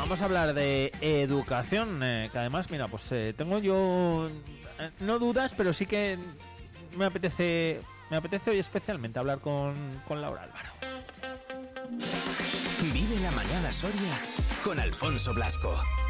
Vamos a hablar de educación, que además, mira, pues tengo yo no dudas, pero sí que me apetece hoy especialmente hablar con Laura Álvaro. Vive la mañana Soria con Alfonso Blasco.